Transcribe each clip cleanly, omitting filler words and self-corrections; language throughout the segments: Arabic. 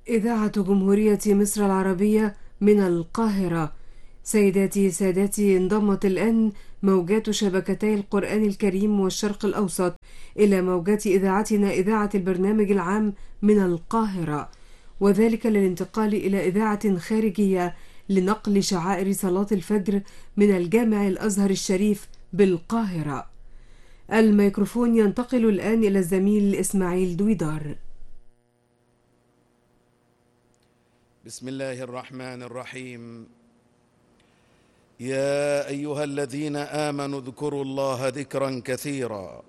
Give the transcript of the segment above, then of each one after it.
إذاعة جمهورية مصر العربية من القاهرة. سيداتي سادتي، انضمت الآن موجات شبكتي القرآن الكريم والشرق الأوسط إلى موجات إذاعتنا إذاعة البرنامج العام من القاهرة، وذلك للانتقال إلى إذاعة خارجية لنقل شعائر صلاة الفجر من الجامع الأزهر الشريف بالقاهرة. الميكروفون ينتقل الآن إلى الزميل إسماعيل دويدار. بسم الله الرحمن الرحيم. يا أيها الذين آمنوا اذكروا الله ذكرا كثيرا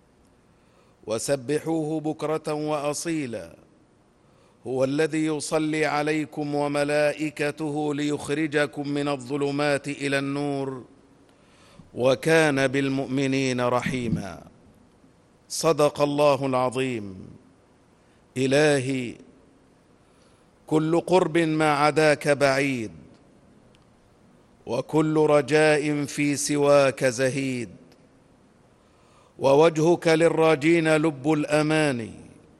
وسبحوه بكرة وأصيلا، هو الذي يصلي عليكم وملائكته ليخرجكم من الظلمات إلى النور وكان بالمؤمنين رحيما. صدق الله العظيم. إلهي، كل قرب ما عداك بعيد، وكل رجاء في سواك زهيد، ووجهك للراجين لب الأماني،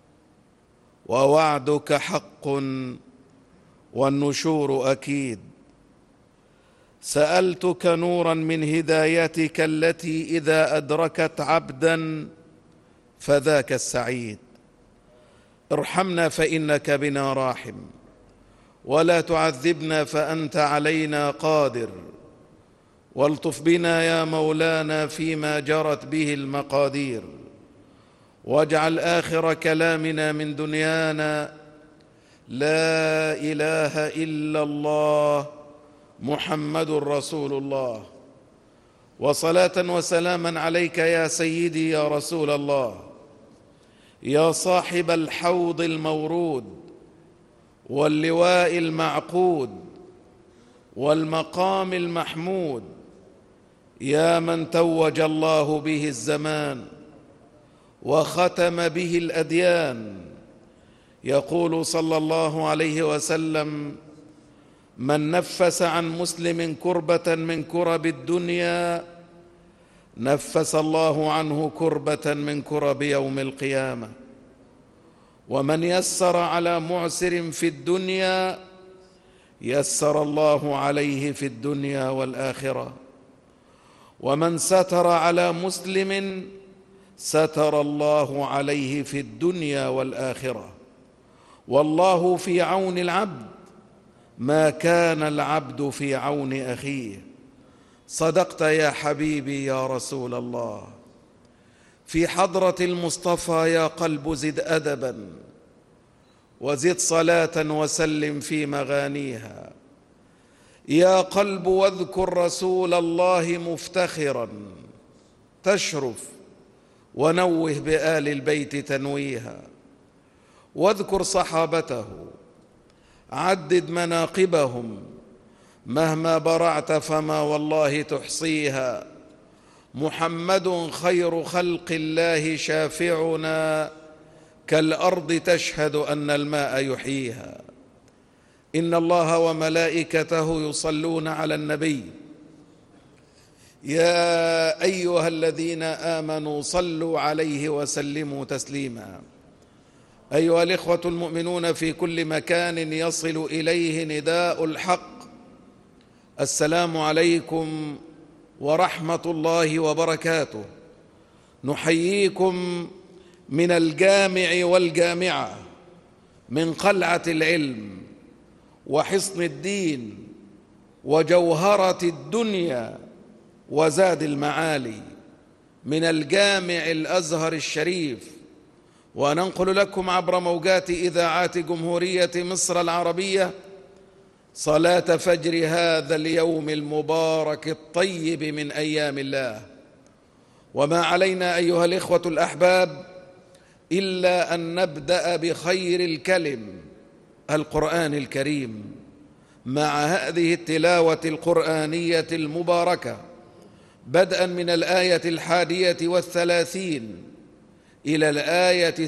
ووعدك حق والنشور أكيد. سألتك نورا من هدايتك التي إذا أدركت عبدا فذاك السعيد. ارحمنا فإنك بنا راحم، ولا تعذبنا فأنت علينا قادر، والطف بنا يا مولانا فيما جرت به المقادير، واجعل آخر كلامنا من دنيانا لا إله إلا الله محمد رسول الله. وصلاة وسلاما عليك يا سيدي يا رسول الله، يا صاحب الحوض المورود واللواء المعقود والمقام المحمود، يا من توج الله به الزمان وختم به الأديان. يقول صلى الله عليه وسلم: من نفس عن مسلم كربة من كرب الدنيا نفس الله عنه كربة من كرب يوم القيامة، ومن يسر على معسر في الدنيا يسر الله عليه في الدنيا والآخرة، ومن ستر على مسلم ستر الله عليه في الدنيا والآخرة. والله في عون العبد ما كان العبد في عون أخيه. صدقت يا حبيبي يا رسول الله. في حضرة المصطفى يا قلب زد أدبا، وزد صلاة وسلم في مغانيها. يا قلب واذكر رسول الله مفتخرا، تشرف ونوه بآل البيت تنويها. واذكر صحابته، عدد مناقبهم، مهما برعت فما والله تحصيها. محمد خير خلق الله شافعنا، كالأرض تشهد أن الماء يحييها. إن الله وملائكته يصلون على النبي، يا أيها الذين آمنوا صلوا عليه وسلموا تسليما. أيها الإخوة المؤمنون في كل مكان يصل إليه نداء الحق، السلام عليكم ورحمة الله وبركاته. نحييكم من الجامع والجامعة، من قلعة العلم وحصن الدين وجوهرة الدنيا وزاد المعالي، من الجامع الأزهر الشريف. وننقل لكم عبر موجات إذاعات جمهورية مصر العربية صلاة فجر هذا اليوم المبارك الطيب من أيام الله. وما علينا أيها الإخوة الأحباب إلا أن نبدأ بخير الكلم، القرآن الكريم، مع هذه التلاوة القرآنية المباركة، بدءا من الآية 31 إلى الآية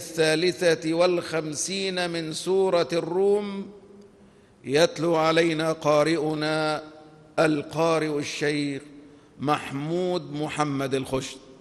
53 من سورة الروم. يتلو علينا قارئنا القارئ الشيخ محمود محمد الخشت.